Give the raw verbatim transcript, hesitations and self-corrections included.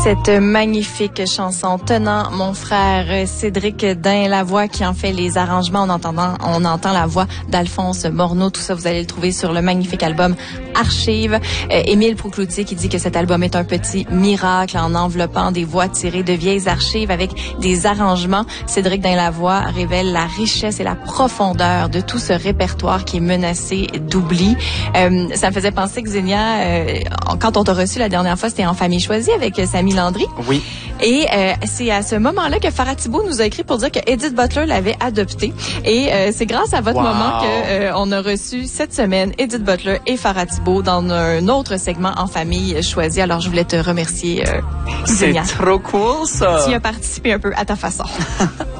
Cette magnifique chanson tenant mon frère Cédric Dain-Lavoie qui en fait les arrangements. En entendant, on entend la voix d'Alphonse Morneau. Tout ça, vous allez le trouver sur le magnifique album Archives. Euh, Émile Proucloutier qui dit que cet album est un petit miracle en enveloppant des voix tirées de vieilles archives avec des arrangements. Cédric Dain-Lavoie révèle la richesse et la profondeur de tout ce répertoire qui est menacé d'oubli. Euh, ça me faisait penser que Xenia, euh, quand on t'a reçu la dernière fois, c'était en famille choisie avec euh, Samy Landry. Oui. Et euh, c'est à ce moment-là que Farah Thibault nous a écrit pour dire que Edith Butler l'avait adopté. Et euh, c'est grâce à votre wow. moment que euh, on a reçu cette semaine Edith Butler et Farah Thibault dans un autre segment en famille choisie. Alors je voulais te remercier. Euh, c'est trop cool ça. Tu as participé un peu à ta façon.